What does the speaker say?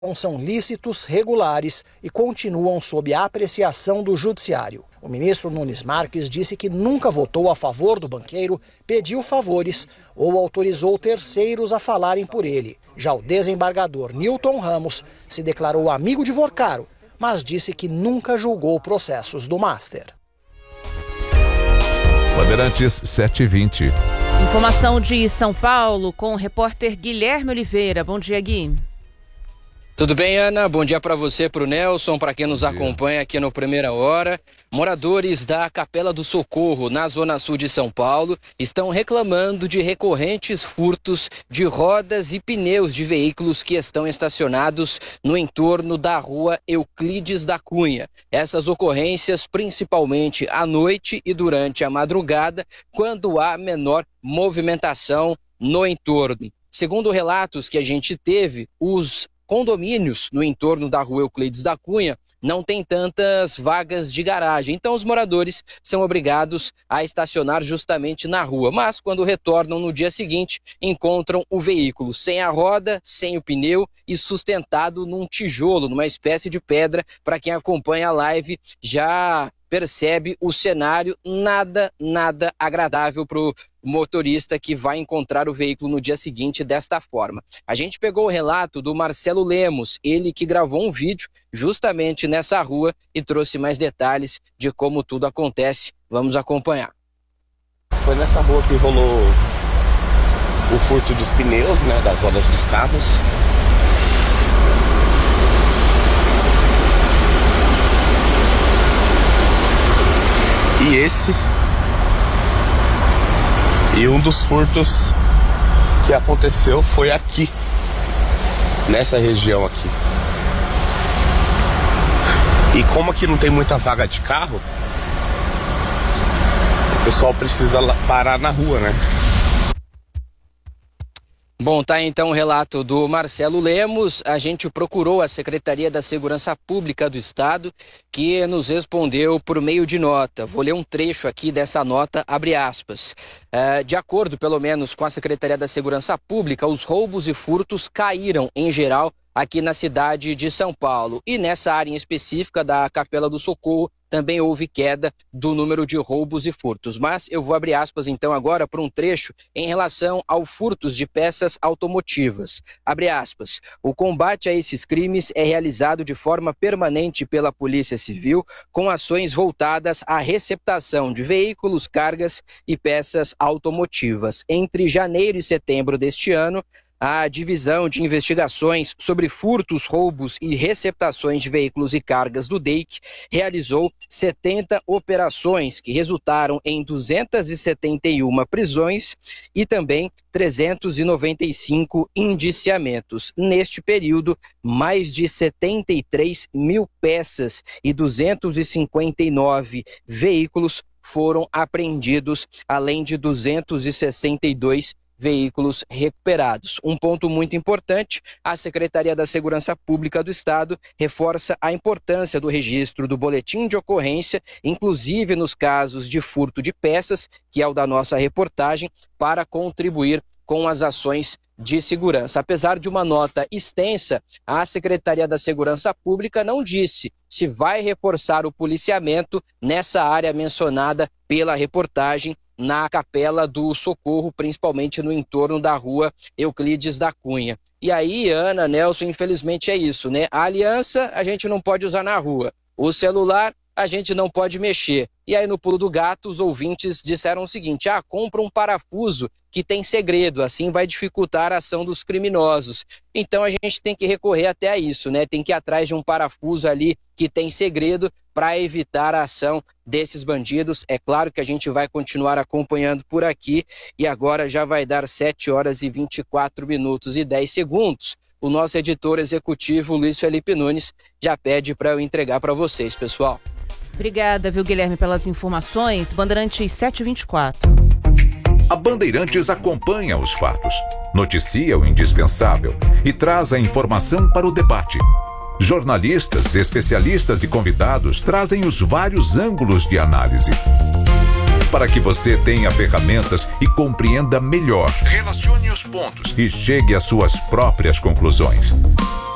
são lícitos, regulares e continuam sob a apreciação do Judiciário. O ministro Nunes Marques disse que nunca votou a favor do banqueiro, pediu favores ou autorizou terceiros a falarem por ele. Já o desembargador Newton Ramos se declarou amigo de Vorcaro, mas disse que nunca julgou processos do Master. Bandeirantes 7h20. Informação de São Paulo com o repórter Guilherme Oliveira. Bom dia, Gui. Tudo bem, Ana? Bom dia para você, para o Nelson, para quem nos acompanha aqui no Primeira Hora. Moradores da Capela do Socorro, na Zona Sul de São Paulo, estão reclamando de recorrentes furtos de rodas e pneus de veículos que estão estacionados no entorno da rua Euclides da Cunha. Essas ocorrências principalmente à noite e durante a madrugada, quando há menor movimentação no entorno. Segundo relatos que a gente teve, os condomínios no entorno da rua Euclides da Cunha não tem tantas vagas de garagem, então os moradores são obrigados a estacionar justamente na rua, mas quando retornam no dia seguinte, encontram o veículo sem a roda, sem o pneu e sustentado num tijolo, numa espécie de pedra. Para quem acompanha a live já percebe o cenário nada agradável para o motorista que vai encontrar o veículo no dia seguinte desta forma. A gente pegou o relato do Marcelo Lemos, ele que gravou um vídeo justamente nessa rua e trouxe mais detalhes de como tudo acontece. Vamos acompanhar. Foi nessa rua que rolou o furto dos pneus, né, das rodas dos carros. E esse e um dos furtos que aconteceu foi aqui, nessa região aqui. E como aqui não tem muita vaga de carro, o pessoal precisa parar na rua, né? Bom, tá então o relato do Marcelo Lemos. A gente procurou a Secretaria da Segurança Pública do Estado, que nos respondeu por meio de nota. Vou ler um trecho aqui dessa nota, abre aspas. De acordo, pelo menos, com a Secretaria da Segurança Pública, os roubos e furtos caíram, em geral, aqui na cidade de São Paulo. E nessa área em específica da Capela do Socorro, também houve queda do número de roubos e furtos. Mas eu vou abrir aspas então agora para um trecho em relação ao furtos de peças automotivas. Abre aspas. O combate a esses crimes é realizado de forma permanente pela Polícia Civil, com ações voltadas à receptação de veículos, cargas e peças automotivas. Entre janeiro e setembro deste ano, a Divisão de Investigações sobre Furtos, Roubos e Receptações de Veículos e Cargas do DEIC realizou 70 operações que resultaram em 271 prisões e também 395 indiciamentos. Neste período, mais de 73 mil peças e 259 veículos foram apreendidos, além de 262 veículos recuperados. Um ponto muito importante, a Secretaria da Segurança Pública do Estado reforça a importância do registro do boletim de ocorrência, inclusive nos casos de furto de peças, que é o da nossa reportagem, para contribuir com as ações de segurança. Apesar de uma nota extensa, a Secretaria da Segurança Pública não disse se vai reforçar o policiamento nessa área mencionada pela reportagem na Capela do Socorro, principalmente no entorno da rua Euclides da Cunha. E aí, Ana, Nelson, infelizmente é isso, né? A aliança a gente não pode usar na rua, o celular a gente não pode mexer. E aí no pulo do gato os ouvintes disseram o seguinte: compra um parafuso que tem segredo, assim vai dificultar a ação dos criminosos. Então a gente tem que recorrer até a isso, né? Tem que ir atrás de um parafuso ali que tem segredo para evitar a ação desses bandidos. É claro que a gente vai continuar acompanhando por aqui e agora já vai dar 7 horas e 24 minutos e 10 segundos. O nosso editor executivo, Luiz Felipe Nunes, já pede para eu entregar para vocês, pessoal. Obrigada, viu, Guilherme, pelas informações. Bandeirantes 7h24. A Bandeirantes acompanha os fatos, noticia o indispensável e traz a informação para o debate. Jornalistas, especialistas e convidados trazem os vários ângulos de análise, para que você tenha ferramentas e compreenda melhor. Relacione os pontos e chegue às suas próprias conclusões.